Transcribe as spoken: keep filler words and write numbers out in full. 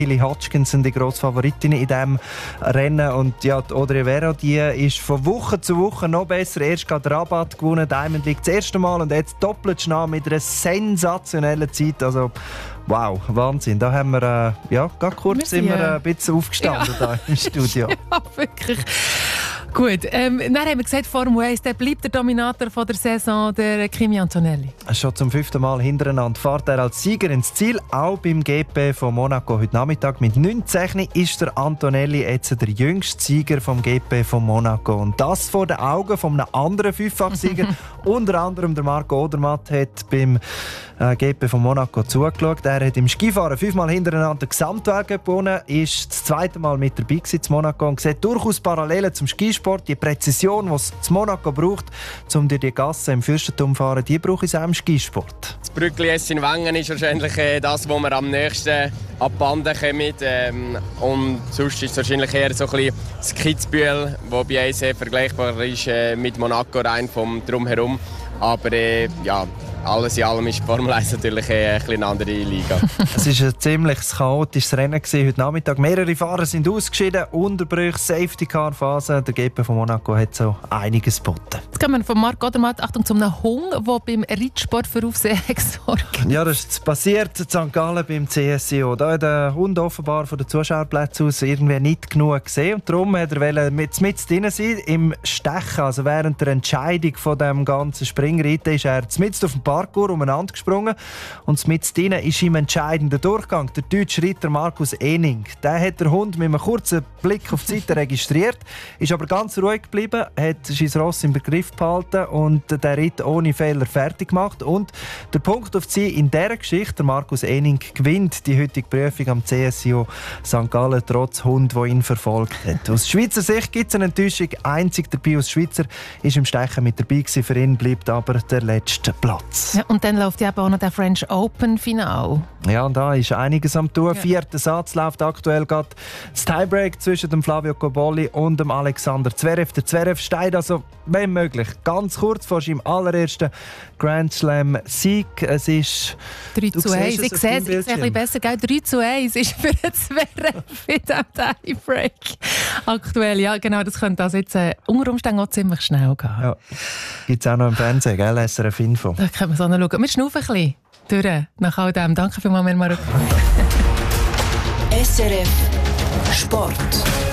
Hailey Hodgkins sind die grosse Favoritinnen in diesem Rennen. Und ja, die Audrey Vera, die ist von Woche zu Woche noch besser. Erst gerade Rabat gewonnen, Diamond League das erste Mal und jetzt doppelt schnell mit einer sensationellen Zeit. Also wow, Wahnsinn. Da haben wir, äh, ja, gerade kurz sind wir äh, ein bisschen aufgestanden ja. da im Studio. Ja, wirklich. Gut, ähm, dann haben wir gesagt, Formel eins, der bleibt der Dominator von der Saison, der Kimi Antonelli. Schon zum fünften Mal hintereinander fährt er als Sieger ins Ziel. Auch beim G P von Monaco heute Nachmittag mit neunzehn ist der Antonelli jetzt der jüngste Sieger vom G P von Monaco. Und das vor den Augen von einem anderen Fünffach-Sieger. Unter anderem der Marco Odermatt hat beim äh, G P von Monaco zugeschaut. Er hat im Skifahren fünfmal hintereinander den Gesamtweltcup gewonnen, ist das zweite Mal mit dabei gewesen in Monaco und sieht durchaus Parallelen zum Skisport. Die Präzision, die es in Monaco braucht, um durch die Gassen im Fürstentum zu fahren, die braucht es auch im Skisport. Das Brückli in Wengen ist wahrscheinlich äh, das, wo wir am nächsten ab Banden kommen. Ähm, und sonst ist es wahrscheinlich eher so ein bisschen das Kitzbühel, das bei uns sehr vergleichbar ist äh, mit Monaco, rein vom Drumherum. Aber äh, ja, alles in allem ist die Formel eins natürlich äh, ein eine andere Liga. Es war ein ziemlich chaotisches Rennen heute Nachmittag. Mehrere Fahrer sind ausgeschieden, Unterbrüche, Safety-Car-Phase. Der G P von Monaco hat so einiges geboten. Jetzt kommen wir von Marc Odermatt, Achtung, zu einem Hund, der beim Reitsport für Aufsehen gesorgt hat. Ja, das ist passiert in Sankt Gallen beim C S I O. Da hat der Hund offenbar von den Zuschauerplätzen aus irgendwie nicht genug gesehen. Und darum wollte er mit, mit drin sein im Stechen. Also während der Entscheidung von dem ganzen Springreiten ist er mitten auf dem Parkour umeinander gesprungen. Und mit drin ist im entscheidenden Durchgang der deutsche Ritter Markus Ening. Der hat der Hund mit einem kurzen Blick auf die Seite registriert, ist aber ganz ruhig geblieben, hat sein Ross im Begriff behalten und den Ritt ohne Fehler fertig gemacht. Und der Punkt auf sie in dieser Geschichte, der Markus Ening gewinnt die heutige Prüfung am C S I O Sankt Gallen trotz Hund, der ihn verfolgt hat. Aus Schweizer Sicht gibt es eine Enttäuschung. Einzig der Pius Schweizer ist im Stechen mit dabei gewesen. Für ihn bleibt aber der letzte Platz. Ja, und dann läuft ja auch noch der French Open Final. Ja, und da ist einiges am tun. Ja. Vierter Satz läuft aktuell gerade das Tiebreak zwischen dem Flavio Cobolli und dem Alexander Zverev. Der Zverev steht also, wenn möglich, ganz kurz vor seinem allerersten Grand Slam Sieg. Es ist drei zu eins. Ich sehe es ein bisschen besser. drei zu eins ist für den Zverev in diesem Tiebreak. Aktuell, ja, genau, das könnte also jetzt äh, unter Umständen auch ziemlich schnell gehen. Ja. Gibt es auch noch im Fernsehen, gell? S R F Info. Da können wir so schauen. Wir schnaufen ein bisschen durch nach all dem. Danke vielmals, Marco. S R F Sport.